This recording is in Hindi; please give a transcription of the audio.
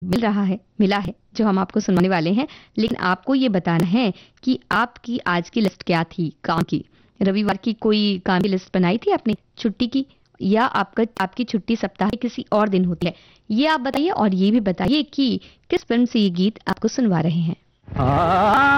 मिला है जो हम आपको सुनाने वाले हैं, लेकिन आपको ये बताना है कि आपकी आज की लिस्ट क्या थी काम की। रविवार की कोई काम की लिस्ट बनाई थी आपने छुट्टी की, या आपकी छुट्टी सप्ताह के किसी और दिन होती है, ये आप बताइए। और ये भी बताइए कि किस फिल्म से ये गीत आपको सुनवा रहे हैं।